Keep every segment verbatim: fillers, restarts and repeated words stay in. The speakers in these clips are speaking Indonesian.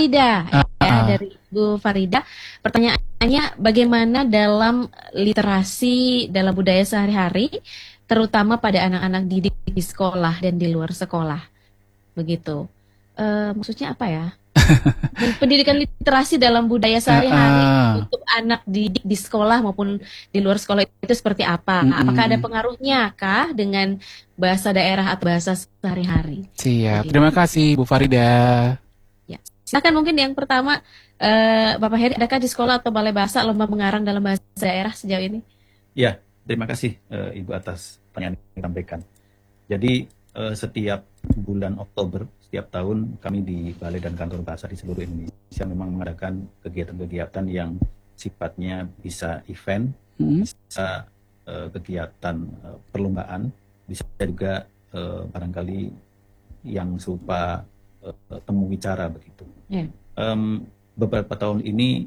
Farida, Ah, ya, ah. dari Bu Farida. Pertanyaannya, bagaimana dalam literasi dalam budaya sehari-hari, terutama pada anak-anak didik di sekolah dan di luar sekolah, begitu. Eh, maksudnya apa ya? Dan pendidikan literasi dalam budaya Ah, sehari-hari ah. untuk anak didik di sekolah maupun di luar sekolah itu seperti apa? Apakah ada Mm-mm. pengaruhnya kah dengan bahasa daerah atau bahasa sehari-hari? Siap. Begitu. Terima kasih Bu Farida. Ya. Silakan mungkin yang pertama, eh, Bapak Heri, adakah di sekolah atau balai bahasa lomba mengarang dalam bahasa daerah sejauh ini? Ya, terima kasih eh, Ibu atas pertanyaan yang disampaikan. Jadi eh, setiap bulan Oktober setiap tahun kami di Balai dan Kantor Bahasa di seluruh Indonesia memang mengadakan kegiatan-kegiatan yang sifatnya bisa event, Mm-mm. bisa eh, kegiatan eh, perlombaan, bisa juga eh, barangkali yang serupa eh, temu bicara begitu. Ya. Em, beberapa tahun ini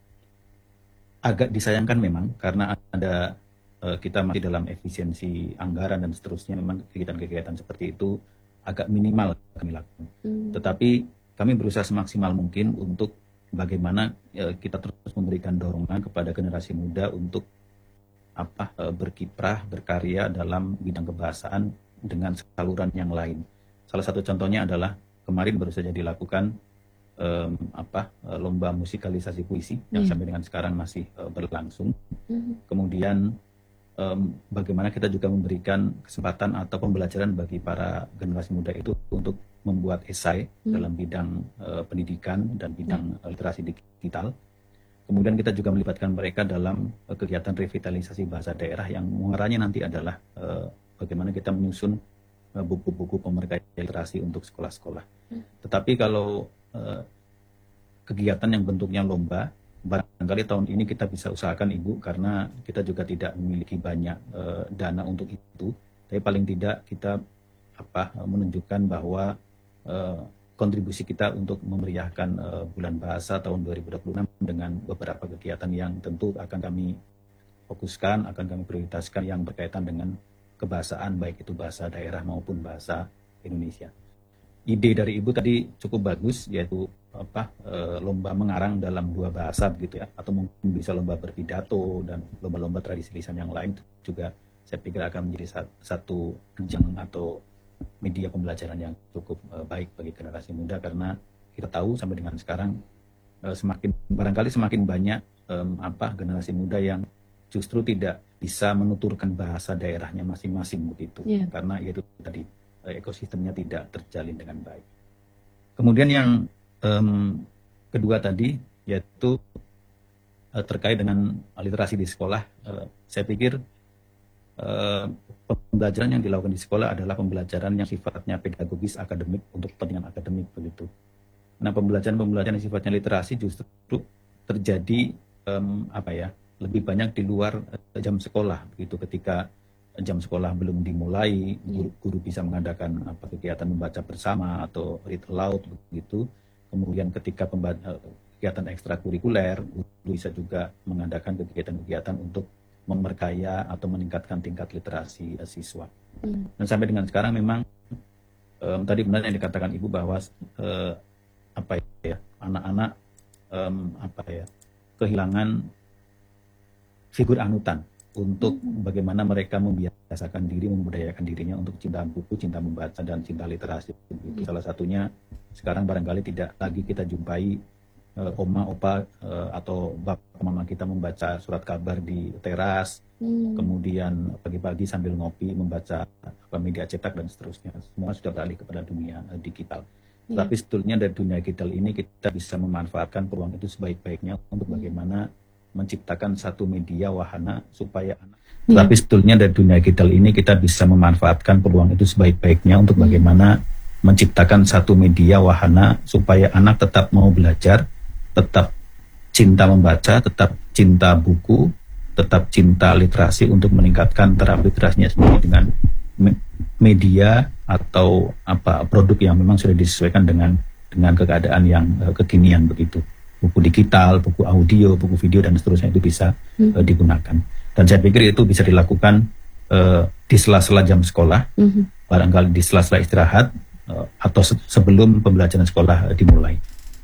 agak disayangkan memang karena ada eh, kita masih dalam efisiensi anggaran dan seterusnya, memang kegiatan-kegiatan seperti itu agak minimal kami lakukan. Hmm. Tetapi kami berusaha semaksimal mungkin untuk bagaimana eh, kita terus memberikan dorongan kepada generasi muda untuk apa eh, berkiprah, berkarya dalam bidang kebahasaan dengan saluran yang lain. Salah satu contohnya adalah kemarin baru saja dilakukan em, apa eh, lomba musikalisasi puisi yang Iya. sampai dengan sekarang masih eh, berlangsung. Mhm. Kemudian em, bagaimana kita juga memberikan kesempatan atau pembelajaran bagi para generasi muda itu untuk membuat esai Hmm. dalam bidang eh, pendidikan dan bidang eh, literasi digital. Kemudian kita juga melibatkan mereka dalam eh, kegiatan revitalisasi bahasa daerah yang muaranya nanti adalah eh, bagaimana kita menyusun eh, buku-buku pemerkaya literasi untuk sekolah-sekolah. Hmm. Tetapi kalau eh, kegiatan yang bentuknya lomba, barangkali tahun ini kita bisa usahakan Ibu, karena kita juga tidak memiliki banyak eh, dana untuk itu. Tapi paling tidak kita apa eh, menunjukkan bahwa eh, kontribusi kita untuk memeriahkan eh, bulan bahasa tahun dua ribu dua puluh enam dengan beberapa kegiatan yang tentu akan kami fokuskan, akan kami prioritaskan yang berkaitan dengan kebahasaan, baik itu bahasa daerah maupun bahasa Indonesia. Ide dari Ibu tadi cukup bagus, yaitu apa eh, lomba mengarang dalam dua bahasa begitu ya, atau mungkin bisa lomba berpidato dan lomba-lomba tradisi lisan yang lain juga saya pikir akan menjadi sa- satu ajang atau media pembelajaran yang cukup eh, baik bagi generasi muda, karena kita tahu sampai dengan sekarang eh, semakin barangkali semakin banyak em, apa generasi muda yang justru tidak bisa menuturkan bahasa daerahnya masing-masing begitu, Iya. karena itu tadi eh, ekosistemnya tidak terjalin dengan baik. Kemudian yang em, kedua tadi yaitu eh, terkait dengan literasi di sekolah, eh, saya pikir eh, pembelajaran yang dilakukan di sekolah adalah pembelajaran yang sifatnya pedagogis akademik untuk kepentingan akademik begitu. Nah, pembelajaran-pembelajaran yang sifatnya literasi justru terjadi em, apa ya lebih banyak di luar eh, jam sekolah begitu. Ketika jam sekolah belum dimulai, guru, guru bisa mengadakan apa kegiatan membaca bersama atau read aloud begitu. Kemudian ketika pemba- eh, kegiatan ekstrakurikuler, guru bisa juga mengadakan kegiatan-kegiatan untuk memperkaya atau meningkatkan tingkat literasi eh, siswa. Hmm. Dan sampai dengan sekarang memang em, tadi benar yang dikatakan Ibu bahwa eh, apa ya anak-anak em, apa ya kehilangan figur anutan untuk bagaimana mereka membiasakan diri, membudayakan dirinya untuk cinta buku, cinta membaca, dan cinta literasi. Itu salah satunya sekarang barangkali tidak lagi kita jumpai eh, oma, opa eh, atau bapak mama kita membaca surat kabar di teras, Hmm. kemudian pagi-pagi sambil ngopi membaca apa, media cetak dan seterusnya. Semua sudah beralih kepada dunia eh, digital. Iya. Tapi sebetulnya dari dunia digital ini kita bisa memanfaatkan peluang itu sebaik-baiknya untuk bagaimana menciptakan satu media wahana supaya anak. Iya. Tapi sebetulnya dari dunia digital ini kita bisa memanfaatkan peluang itu sebaik-baiknya untuk bagaimana menciptakan satu media wahana supaya anak tetap mau belajar, tetap cinta membaca, tetap cinta buku, tetap cinta literasi untuk meningkatkan taraf literasinya sendiri dengan me- media atau apa produk yang memang sudah disesuaikan dengan dengan keadaan yang uh, kekinian begitu. Buku digital, buku audio, buku video dan seterusnya itu bisa Hmm. uh, digunakan. Dan saya pikir itu bisa dilakukan uh, di sela-sela jam sekolah, Mhm. barangkali di sela-sela istirahat uh, atau se- sebelum pembelajaran sekolah uh, dimulai.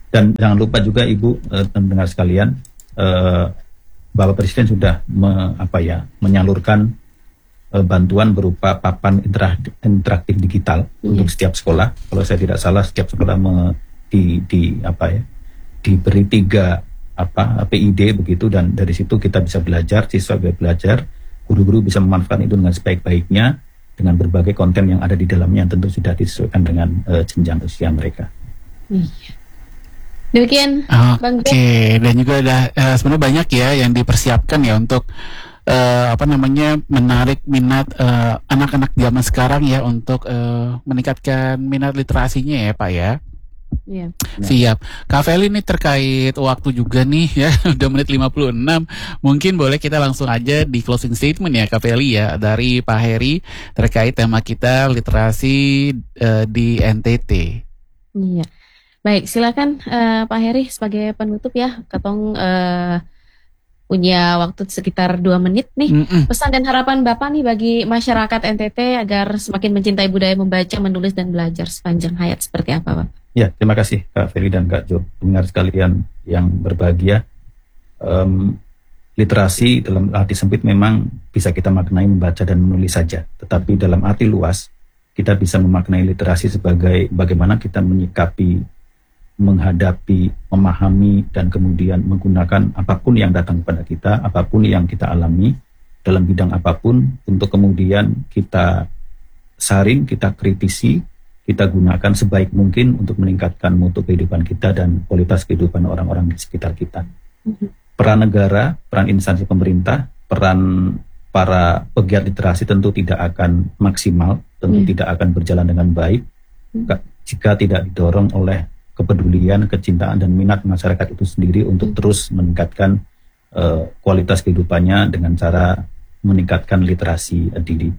Dan jangan lupa juga Ibu uh, pendengar sekalian, uh, Bapak Presiden sudah me, apa ya, menyalurkan uh, bantuan berupa papan interaktif, interaktif digital yeah. untuk setiap sekolah. Kalau saya tidak salah, setiap sekolah me, di, di apa ya, diberi tiga apa P I D begitu, dan dari situ kita bisa belajar, siswa bisa belajar, guru-guru bisa memanfaatkan itu dengan sebaik-baiknya dengan berbagai konten yang ada di dalamnya yang tentu sudah disesuaikan dengan uh, jenjang usia mereka. Iya. Demikian, Bang Oke, okay. Dan juga ada uh, sebenarnya banyak ya yang dipersiapkan ya untuk uh, apa namanya menarik minat uh, anak-anak zaman sekarang ya untuk uh, meningkatkan minat literasinya ya Pak ya. Iya. Siap. Kak Feli ini terkait waktu juga nih ya, udah menit lima puluh enam. Mungkin boleh kita langsung aja di closing statement ya Kak Feli ya dari Pak Heri terkait tema kita literasi uh, di N T T. Iya. Baik, silakan uh, Pak Heri sebagai penutup ya. Katong uh, punya waktu sekitar dua menit nih. Mm-mm. Pesan dan harapan Bapak nih bagi masyarakat N T T agar semakin mencintai budaya membaca, menulis, dan belajar sepanjang hayat seperti apa, Pak? Ya, terima kasih Kak Feli dan Kak Jo. Pendengar sekalian yang berbahagia, um, literasi dalam arti sempit memang bisa kita maknai membaca dan menulis saja. Tetapi dalam arti luas, kita bisa memaknai literasi sebagai bagaimana kita menyikapi, menghadapi, memahami, dan kemudian menggunakan apapun yang datang kepada kita, apapun yang kita alami, dalam bidang apapun, untuk kemudian kita saring, kita kritisi, kita gunakan sebaik mungkin untuk meningkatkan mutu kehidupan kita dan kualitas kehidupan orang-orang di sekitar kita. Peran negara, peran instansi pemerintah, peran para pegiat literasi tentu tidak akan maksimal, tentu yeah. tidak akan berjalan dengan baik jika tidak didorong oleh kepedulian, kecintaan, dan minat masyarakat itu sendiri untuk terus meningkatkan uh, kualitas kehidupannya dengan cara meningkatkan literasi diri.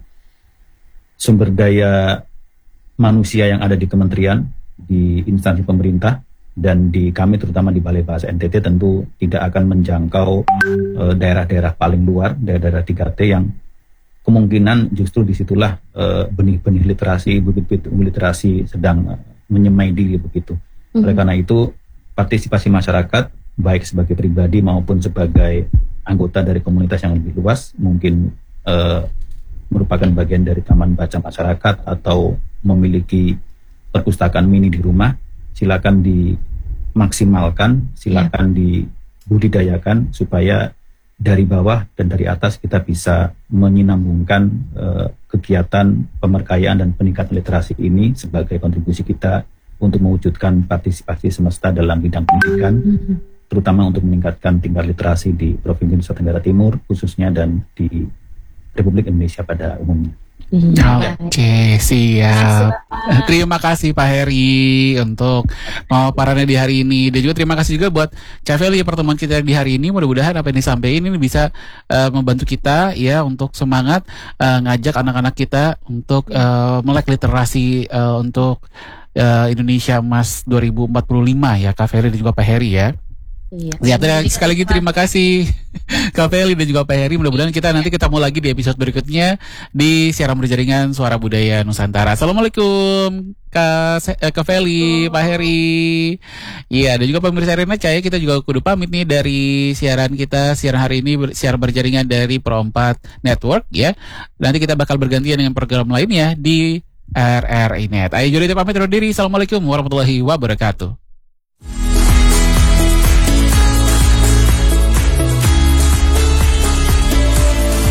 Sumber daya manusia yang ada di kementerian, di instansi pemerintah, dan di kami terutama di Balai Bahasa N T T tentu tidak akan menjangkau uh, daerah-daerah paling luar, daerah-daerah tiga T yang kemungkinan justru disitulah uh, benih-benih literasi, bibit-bibit literasi sedang uh, menyemai diri begitu. Mm-hmm. Oleh karena itu, partisipasi masyarakat, baik sebagai pribadi maupun sebagai anggota dari komunitas yang lebih luas, mungkin uh, merupakan bagian dari taman baca masyarakat atau memiliki perpustakaan mini di rumah, silakan dimaksimalkan, silakan yeah. dibudidayakan supaya dari bawah dan dari atas kita bisa menyinambungkan uh, kegiatan pemerkayaan dan peningkatan literasi ini sebagai kontribusi kita untuk mewujudkan partisipasi semesta dalam bidang pendidikan, mm-hmm. terutama untuk meningkatkan tingkat literasi di Provinsi Nusa Tenggara Timur khususnya dan di Republik Indonesia pada umumnya. Oke, okay, siap. Terima kasih Pak Heri untuk pemaparannya di hari ini, dan juga terima kasih juga buat Kak Feli pertemuan kita di hari ini. Mudah-mudahan apa yang disampaikan ini bisa uh, membantu kita ya untuk semangat uh, ngajak anak-anak kita untuk uh, melek literasi uh, untuk uh, Indonesia Emas dua ribu empat puluh lima ya Kak Feli dan juga Pak Heri ya. Iya. Ya, sekali lagi terima kasih Kak Feli dan juga Pak Heri. Mudah-mudahan kita nanti ketemu lagi di episode berikutnya di siaran berjaringan Suara Budaya Nusantara. Assalamualaikum Kak, eh, Kak Feli, Pak Heri. Iya, dan juga pemirsa Arena Cahaya, kita juga kudu pamit nih dari siaran kita siaran hari ini, siaran berjaringan dari Pro empat Network ya. Nanti kita bakal bergantian dengan program lainnya di R R I Net. Ayo jadi pamit undur diri. Assalamualaikum warahmatullahi wabarakatuh.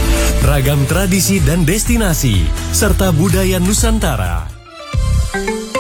Ragam tradisi dan destinasi serta budaya Nusantara.